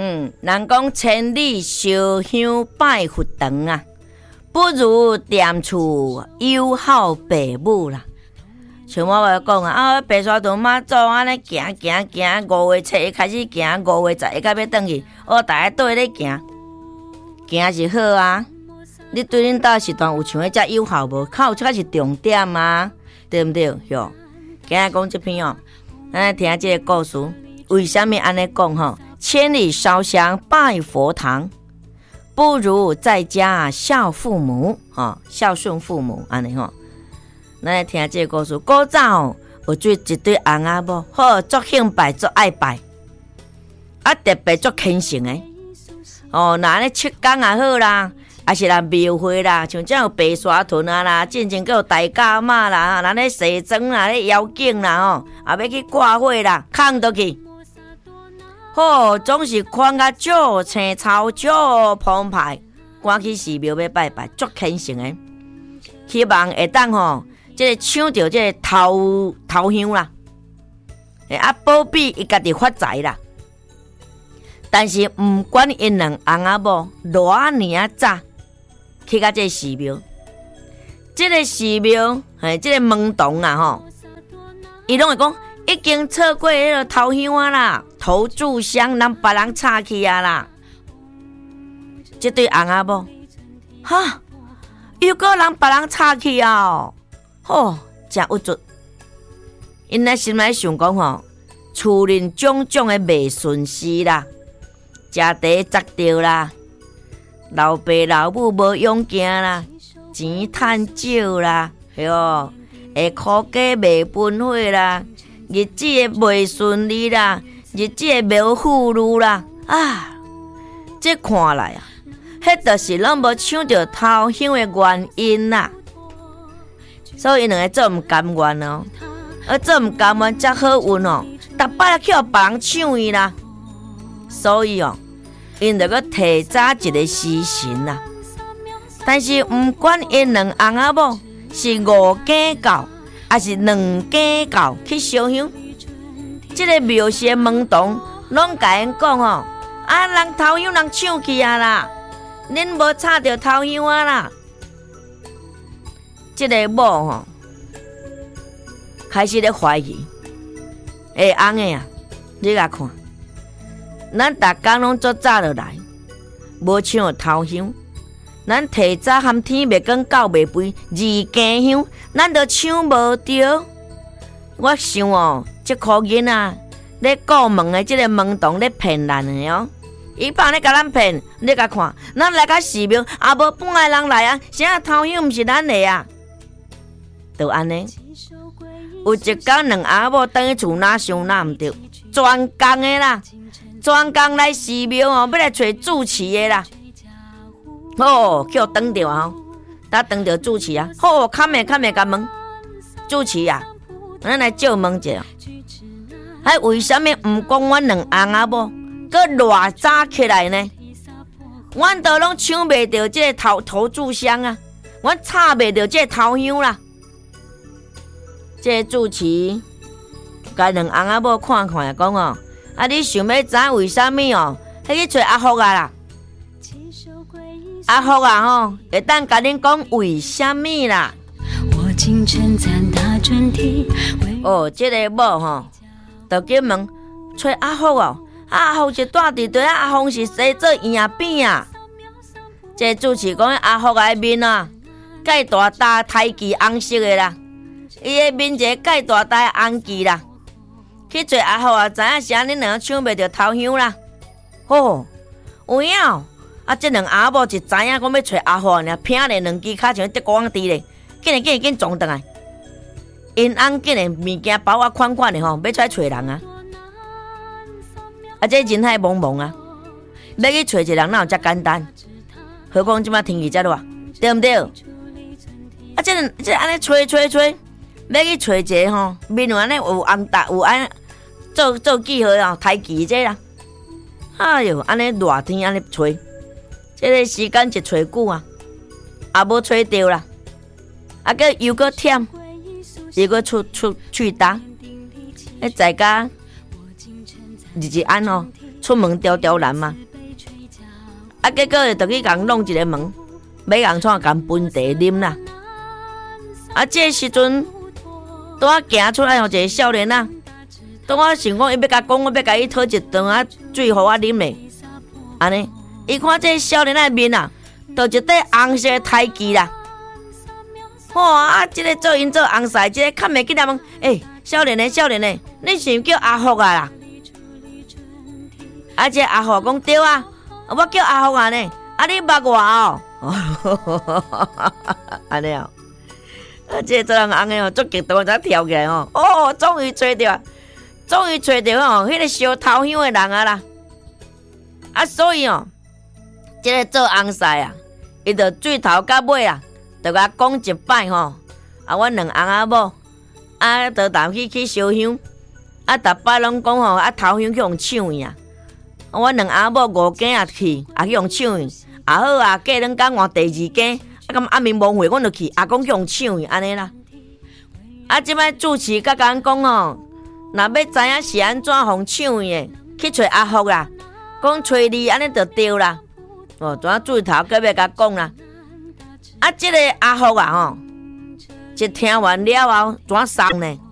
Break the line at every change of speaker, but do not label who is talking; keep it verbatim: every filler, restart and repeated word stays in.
嗯，人讲千里烧香拜佛堂啊，不如踮厝友好父母啦。像我话讲啊，啊，白沙屯妈祖安尼行行行，五月七开始行，五月十一到要转去，我大家对咧行，行是好啊。你对恁兜是段有像迄只友好无？靠，这个是重点啊，对不对？哟，今日讲这篇哦，咱来听这个故事。为什么安尼讲吼？千里烧香拜佛堂，不如在家孝父母哈，孝顺父母安尼吼。咱来听这个故事。古早有做一对翁仔某，好足兴拜，足爱拜，啊特别足虔诚的。哦，那安尼七工也好啦，也是啦庙会啦，像这有白沙屯啊啦，进前还有大甲妈啦，咱咧西庄啦，咧邀请啦吼，也要去挂火啦，扛倒去。好，总是看甲足青草足澎湃，赶去寺庙要拜拜，足虔诚的，希望会当吼。这个抢到这个头头香啦，啊，保庇伊家己发财啦。但是毋管因两翁仔某偌年早去到这寺庙，这个寺庙，嘿，这个门洞啊吼，伊拢会讲已经错过迄个头香啊啦，头炷香人别人插去啊啦。这对翁仔某，哈，又个人别人插去啊！哦，真有足！因咧心内想讲吼，厝人种种的袂顺事啦，食地砸着啦，老爸老母无勇行啦，钱趁少啦，哟，下苦家袂分火啦，日子会袂顺利啦，日子会袂富裕啦，啊，这看来啊，迄就是拢无抢着头香的原因啦。所以因两个做毋甘愿哦，而做毋甘愿才好运哦，逐摆去互别人抢伊啦。所以哦，因着个提早一个时辰啦。但是毋管因两翁仔某是五更到，还是两更到去烧香，这个庙是门洞拢甲因讲哦，啊，人头香人抢去啊啦，恁无插着头香啊啦。这个某吼开始咧怀疑，会翁的啊，你来看，咱逐工拢足早就来，无抢头香，咱提早含天未光到未肥，二更香，咱就抢无着。我想哦，这颗囡仔咧顾门的这个门洞咧骗咱的哦，伊怕咧甲咱骗，你甲看，咱来甲寺庙也无半个人来啊，啥头香毋是咱的啊？就安尼，有一天两阿某倒去厝哪想哪毋对，专工的啦，专工来寺庙哦，要来找主持的啦。哦，叫等着啊，搭等着主持啊。好，敲门敲门甲问主持啊，咱来借问一下，还为什么毋讲阮两翁仔某，搁偌早起来呢？阮都拢抢袂着这个头头炷香啊，阮插袂着这个头香啦。这个主持，甲两翁仔某看看讲哦，啊，你想要知为什么哦？迄去找阿福啊啦，阿福啊吼，会当甲恁讲为什么啦？我竟称赞他真体。哦，这个某吼，就叫问找阿福哦，阿福是住伫对啊，阿福是谁做院边啊？这个主持讲阿福的面啊，介大大胎记红色的啦。伊个面一个介大大红旗啦，去找阿福啊，知影是安恁两个抢袂着头香啦。哦，有影哦，啊，这两阿某就知影讲要找阿福尔，拼咧两支骹像德国弟咧，紧咧紧咧紧撞转来。因翁紧咧物件包啊款款的吼，要出来找人啊。啊，这人海茫茫啊，要去找一个人哪有遮简单？何况即摆天气遮热，对毋对？啊，这这安尼吹吹吹。要去找一个吼，面有安尼有红达有安做做记号啊，抬旗这啦。哎哟，安尼热天安尼找，这个时间一找久啊，也无找着啦。啊，个又个忝，又个出出喙焦，迄在家日日安哦， 出门条条难嘛。啊，结果就去共弄一个门，要共创共分茶啉啦。啊，这时阵，拄啊行出来吼，一个少年啊，拄我想讲，伊要甲讲，我要甲伊讨一顿啊水互我啉咧。安尼，伊看这少年仔面啊，就一块红色的胎记啦。哇！啊，即、这个做因做红婿，即、这个看袂记来问，诶、欸，少年的少年的，你是叫阿福啊啦？啊，这阿福讲对啊，我叫阿福啊呢。啊，你捌我哦？安尼哦。啊，这做人红的哦，足激动才跳起来哦。哦，终于找到，终于找到哦，迄、那个烧头香的人啊啦。啊，所以哦，即、这个做红婿啊，伊就水头到尾啊。就甲讲一摆吼，啊，阮两翁仔某啊，就谈去去烧香，啊，逐摆拢讲吼，啊，头香去用抢去啊。阮两翁仔某五更也去，也去用抢去，也好啊，过两工换第二更，啊，咁暗暝无会，阮就去，阿公去用抢去安尼啦。啊，即摆主持甲甲讲吼，若要知影是安怎互抢去的，去找阿福啦，讲找你安尼就对啦。哦，怎水头隔壁甲讲啦。啊，即、这个阿福啊吼，一听完了后，怎送呢？